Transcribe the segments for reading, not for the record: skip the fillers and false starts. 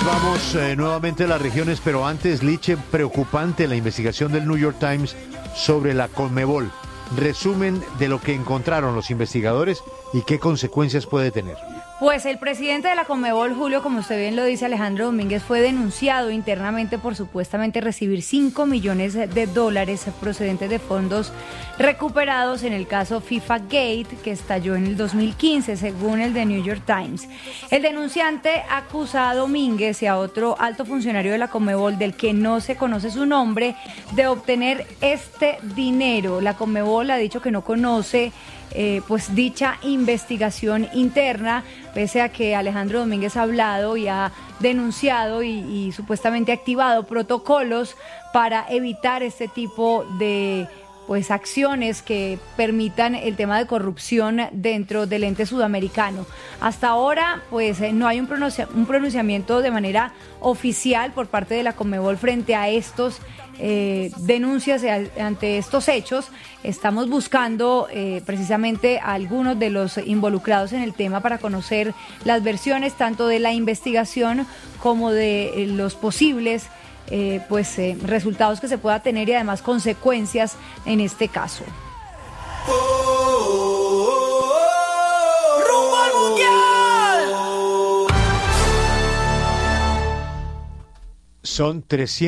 vamos nuevamente a las regiones, pero antes, Liche, preocupante la investigación del New York Times sobre la Conmebol. Resumen de lo que encontraron los investigadores y qué consecuencias puede tener. Pues el presidente de la Conmebol, Julio, como usted bien lo dice, Alejandro Domínguez, fue denunciado internamente por supuestamente recibir $5 millones procedentes de fondos recuperados en el caso FIFA Gate, que estalló en el 2015, según el The New York Times. El denunciante acusa a Domínguez y a otro alto funcionario de la Conmebol, del que no se conoce su nombre, de obtener este dinero. La Conmebol ha dicho que no conoce pues dicha investigación interna, pese a que Alejandro Domínguez ha hablado y ha denunciado y supuestamente activado protocolos para evitar este tipo de pues acciones que permitan el tema de corrupción dentro del ente sudamericano. Hasta ahora, pues no hay un pronunciamiento de manera oficial por parte de la Conmebol frente a estos denuncias ante estos hechos. Estamos buscando precisamente a algunos de los involucrados en el tema para conocer las versiones tanto de la investigación como de los posibles resultados que se pueda tener y además consecuencias en este caso. ¡Rumbo al Mundial! Son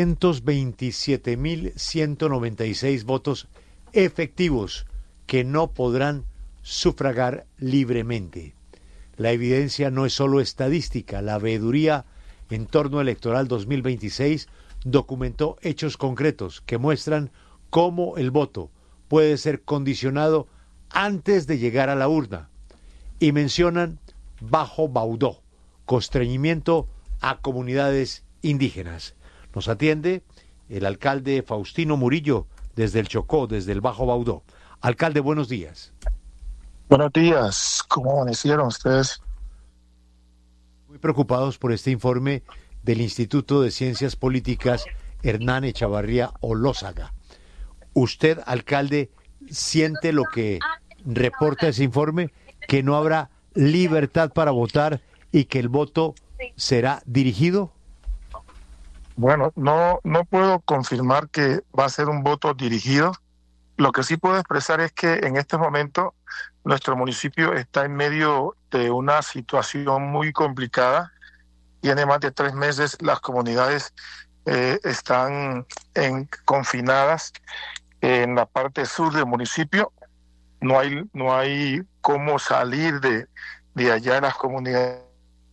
327.196 votos efectivos que no podrán sufragar libremente. La evidencia no es solo estadística. La veeduría en torno electoral 2026 documentó hechos concretos que muestran cómo el voto puede ser condicionado antes de llegar a la urna, y mencionan bajo Baudó, constreñimiento a comunidades indígenas. Nos atiende el alcalde Faustino Murillo desde el Chocó, desde el Bajo Baudó. Alcalde, buenos días. Buenos días, ¿cómo amanecieron ustedes? Muy preocupados por este informe del Instituto de Ciencias Políticas Hernán Echavarría Olózaga. ¿Usted, alcalde, siente lo que reporta ese informe, que no habrá libertad para votar y que el voto será dirigido? Bueno, no puedo confirmar que va a ser un voto dirigido. Lo que sí puedo expresar es que en este momento nuestro municipio está en medio de una situación muy complicada. Tiene más de 3 meses, las comunidades están confinadas en la parte sur del municipio. No hay cómo salir de allá de las comunidades.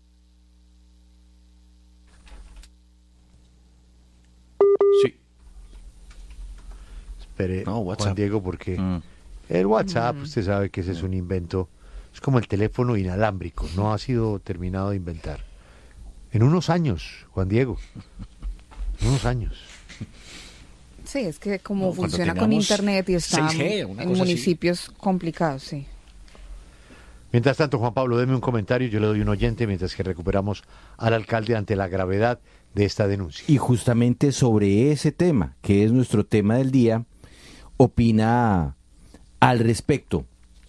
Sí. Espere, No, WhatsApp. Juan Diego, porque el WhatsApp, usted sabe que ese es un invento, es como el teléfono inalámbrico, no ha sido terminado de inventar. En unos años, Juan Diego, en unos años. Sí, es que como Cuando funciona con tengamos internet y está 6G, una en cosa municipios complicados, sí. Mientras tanto, Juan Pablo, deme un comentario, yo le doy un oyente mientras que recuperamos al alcalde ante la gravedad de esta denuncia. Y justamente sobre ese tema, que es nuestro tema del día, opina al respecto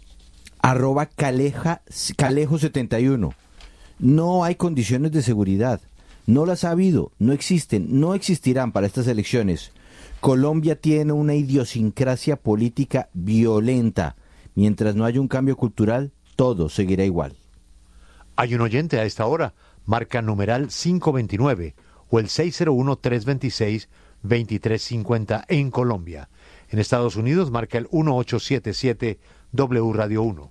@Calejo71. No hay condiciones de seguridad, no las ha habido, no existen, no existirán para estas elecciones. Colombia tiene una idiosincrasia política violenta. Mientras no haya un cambio cultural, todo seguirá igual. Hay un oyente a esta hora, marca numeral 529 o el 601-326-2350 en Colombia. En Estados Unidos marca el 1877 W Radio 1.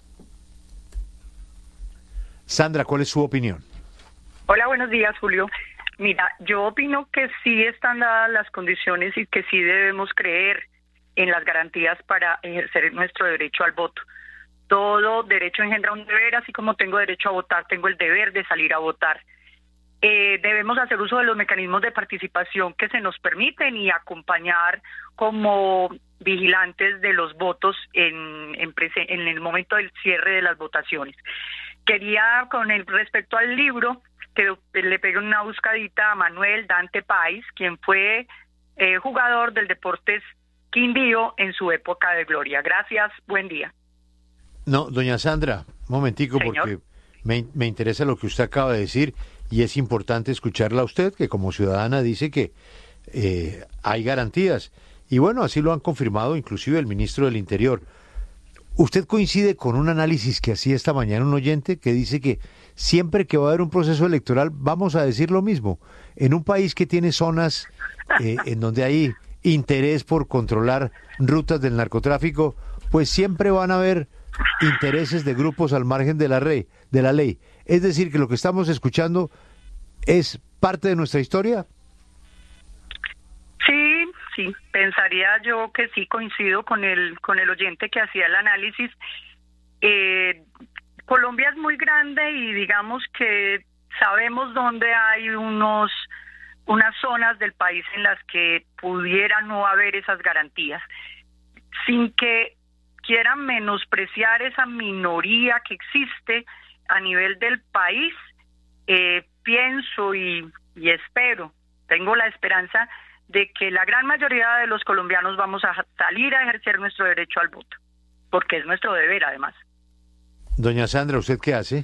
Sandra, ¿cuál es su opinión? Hola, buenos días, Julio. Mira, yo opino que sí están dadas las condiciones y que sí debemos creer en las garantías para ejercer nuestro derecho al voto. Todo derecho engendra un deber, así como tengo derecho a votar, tengo el deber de salir a votar. Debemos hacer uso de los mecanismos de participación que se nos permiten y acompañar como vigilantes de los votos en el momento del cierre de las votaciones. Quería, respecto al libro, que le pegue una buscadita a Manuel Dante Páez, quien fue jugador del Deportes Quindío en su época de gloria. Gracias, buen día. No, doña Sandra, un momentico, Señor. porque me interesa lo que usted acaba de decir y es importante escucharla a usted, que como ciudadana dice que hay garantías. Y bueno, así lo han confirmado inclusive el ministro del Interior. ¿Usted coincide con un análisis que hacía esta mañana un oyente que dice que siempre que va a haber un proceso electoral vamos a decir lo mismo? En un país que tiene zonas en donde hay interés por controlar rutas del narcotráfico, pues siempre van a haber intereses de grupos al margen de la ley. Es decir, que lo que estamos escuchando es parte de nuestra historia. Sí, pensaría yo que sí, coincido con el oyente que hacía el análisis. Colombia es muy grande y digamos que sabemos dónde hay unas zonas del país en las que pudiera no haber esas garantías. Sin que quieran menospreciar esa minoría que existe a nivel del país, pienso y espero, tengo la esperanza de que la gran mayoría de los colombianos vamos a salir a ejercer nuestro derecho al voto, porque es nuestro deber además. Doña Sandra, ¿usted qué hace?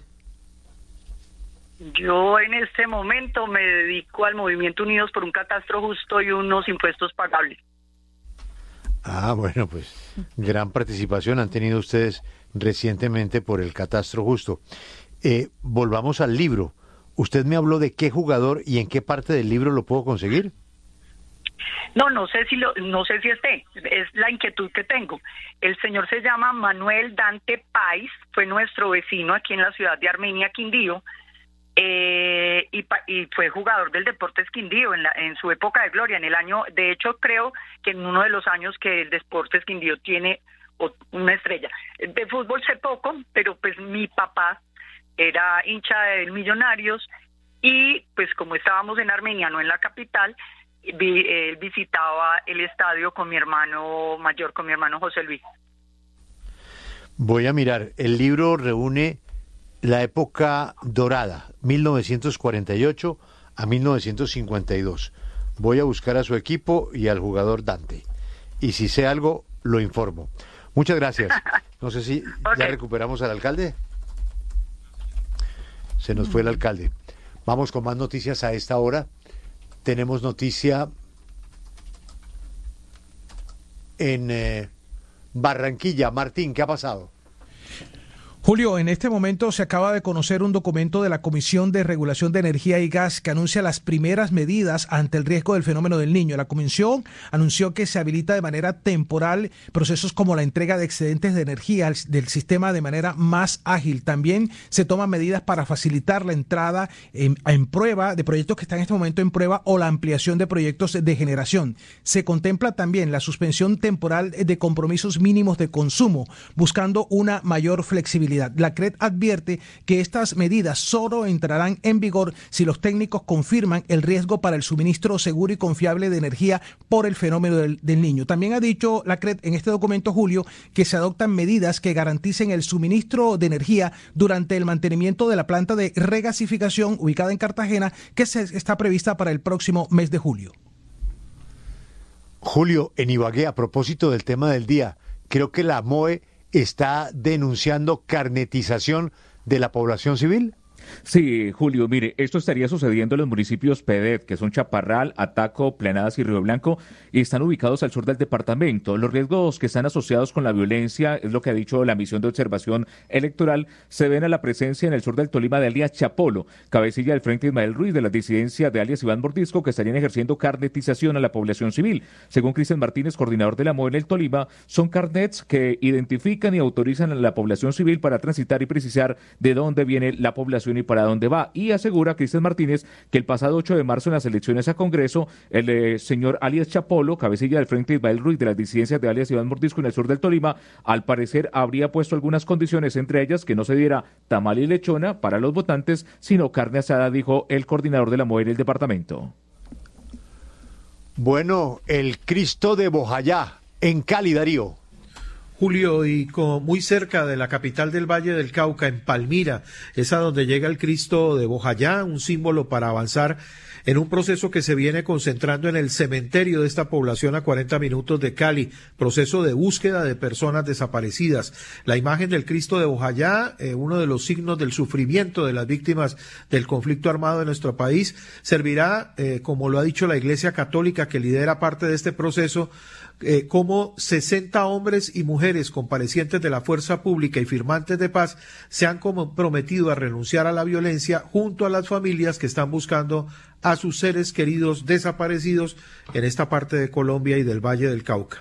Yo en este momento me dedico al Movimiento Unidos por un Catastro Justo y unos impuestos pagables. Ah, bueno, pues gran participación han tenido ustedes recientemente por el Catastro Justo. Volvamos al libro. ¿Usted me habló de qué jugador y en qué parte del libro lo puedo conseguir? No sé si esté, es la inquietud que tengo. El señor se llama Manuel Dante Páez, fue nuestro vecino aquí en la ciudad de Armenia, Quindío, y fue jugador del Deportes Quindío en su época de gloria, de hecho creo que en uno de los años que el Deportes Quindío tiene una estrella. De fútbol sé poco, pero pues mi papá era hincha de Millonarios y pues como estábamos en Armenia, no en la capital, él visitaba el estadio con mi hermano mayor, con mi hermano José Luis. Voy a mirar, el libro reúne la época dorada, 1948 a 1952. Voy a buscar a su equipo y al jugador Dante. Y si sé algo, lo informo. Muchas gracias. No sé si ya recuperamos al alcalde. Se nos fue el alcalde. Vamos con más noticias a esta hora. Tenemos noticia en Barranquilla. Martín, ¿qué ha pasado? Julio, en este momento se acaba de conocer un documento de la Comisión de Regulación de Energía y Gas que anuncia las primeras medidas ante el riesgo del fenómeno del Niño. La Comisión anunció que se habilita de manera temporal procesos como la entrega de excedentes de energía del sistema de manera más ágil. También se toman medidas para facilitar la entrada en prueba de proyectos que están en este momento en prueba o la ampliación de proyectos de generación. Se contempla también la suspensión temporal de compromisos mínimos de consumo, buscando una mayor flexibilidad. La CRED advierte que estas medidas solo entrarán en vigor si los técnicos confirman el riesgo para el suministro seguro y confiable de energía por el fenómeno del Niño. También ha dicho la CRED en este documento, Julio, que se adoptan medidas que garanticen el suministro de energía durante el mantenimiento de la planta de regasificación ubicada en Cartagena, que está prevista para el próximo mes de julio. Julio, en Ibagué, a propósito del tema del día, creo que la MOE está denunciando carnetización de la población civil. Sí, Julio, mire, esto estaría sucediendo en los municipios PEDET, que son Chaparral, Ataco, Planadas y Río Blanco, y están ubicados al sur del departamento. Los riesgos que están asociados con la violencia, es lo que ha dicho la misión de observación electoral, se ven a la presencia en el sur del Tolima de alias Chapolo, cabecilla del Frente Ismael Ruiz de la disidencia de alias Iván Mordisco, que estarían ejerciendo carnetización a la población civil. Según Cristian Martínez, coordinador de la MOE en el Tolima, son carnets que identifican y autorizan a la población civil para transitar y precisar de dónde viene la población y para dónde va, y asegura Cristian Martínez que el pasado 8 de marzo en las elecciones a Congreso, el señor alias Chapolo, cabecilla del Frente Ismael Ruiz de las disidencias de alias Iván Mordisco en el sur del Tolima, al parecer habría puesto algunas condiciones, entre ellas que no se diera tamal y lechona para los votantes, sino carne asada, dijo el coordinador de la MOE en el departamento. Bueno, el Cristo de Bojayá, en Cali, Darío. Julio, y muy cerca de la capital del Valle del Cauca, en Palmira, es a donde llega el Cristo de Bojayá, un símbolo para avanzar en un proceso que se viene concentrando en el cementerio de esta población a 40 minutos de Cali, proceso de búsqueda de personas desaparecidas. La imagen del Cristo de Bojayá, uno de los signos del sufrimiento de las víctimas del conflicto armado en nuestro país, servirá, como lo ha dicho la Iglesia Católica que lidera parte de este proceso, como 60 hombres y mujeres comparecientes de la fuerza pública y firmantes de paz se han comprometido a renunciar a la violencia junto a las familias que están buscando a sus seres queridos desaparecidos en esta parte de Colombia y del Valle del Cauca.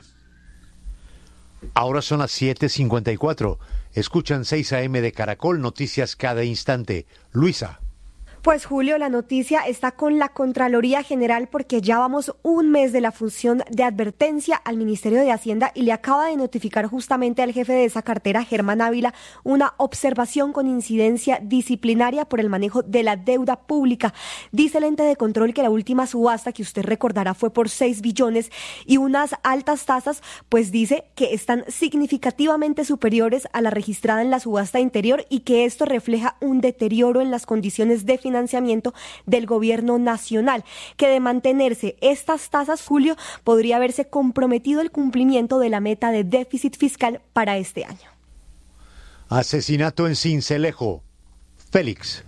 Ahora son las 7:54. Escuchan 6 AM de Caracol, noticias cada instante. Luisa. Pues Julio, la noticia está con la Contraloría General porque ya vamos un mes de la función de advertencia al Ministerio de Hacienda y le acaba de notificar justamente al jefe de esa cartera, Germán Ávila, una observación con incidencia disciplinaria por el manejo de la deuda pública. Dice el ente de control que la última subasta, que usted recordará, fue por 6 billones y unas altas tasas, pues dice que están significativamente superiores a la registrada en la subasta anterior y que esto refleja un deterioro en las condiciones de financiamiento del gobierno nacional, que de mantenerse estas tasas, Julio, podría haberse comprometido el cumplimiento de la meta de déficit fiscal para este año. Asesinato en Sincelejo. Félix.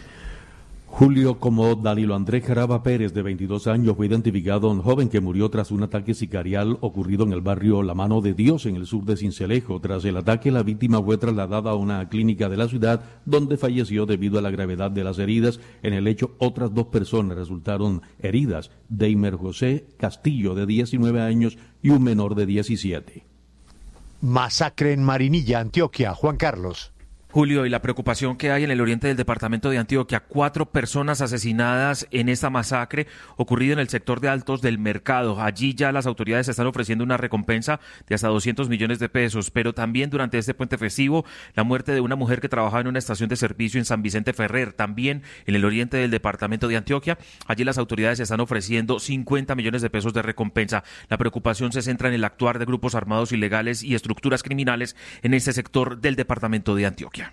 Julio, como Danilo Andrés Jaraba Pérez, de 22 años, fue identificado un joven que murió tras un ataque sicarial ocurrido en el barrio La Mano de Dios, en el sur de Sincelejo. Tras el ataque, la víctima fue trasladada a una clínica de la ciudad, donde falleció debido a la gravedad de las heridas. En el hecho, otras 2 personas resultaron heridas: Deimer José Castillo, de 19 años, y un menor de 17. Masacre en Marinilla, Antioquia. Juan Carlos. Julio, y la preocupación que hay en el oriente del departamento de Antioquia, 4 personas asesinadas en esta masacre ocurrida en el sector de Altos del Mercado. Allí ya las autoridades están ofreciendo una recompensa de hasta 200 millones de pesos, pero también durante este puente festivo, la muerte de una mujer que trabajaba en una estación de servicio en San Vicente Ferrer, también en el oriente del departamento de Antioquia. Allí las autoridades están ofreciendo 50 millones de pesos de recompensa. La preocupación se centra en el actuar de grupos armados ilegales y estructuras criminales en este sector del departamento de Antioquia.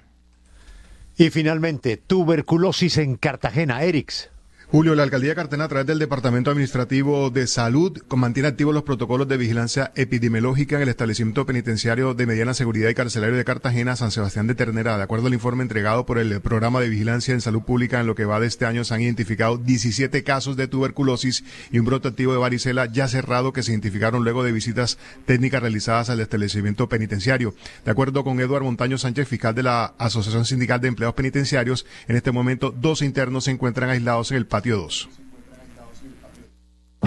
Y finalmente, tuberculosis en Cartagena. Erix. Julio, la Alcaldía de Cartagena, a través del Departamento Administrativo de Salud, mantiene activos los protocolos de vigilancia epidemiológica en el establecimiento penitenciario de mediana seguridad y carcelario de Cartagena, San Sebastián de Ternera. De acuerdo al informe entregado por el Programa de Vigilancia en Salud Pública, en lo que va de este año se han identificado 17 casos de tuberculosis y un brote activo de varicela ya cerrado que se identificaron luego de visitas técnicas realizadas al establecimiento penitenciario. De acuerdo con Eduardo Montaño Sánchez, fiscal de la Asociación Sindical de Empleados Penitenciarios, en este momento 2 internos se encuentran aislados en el patio 2.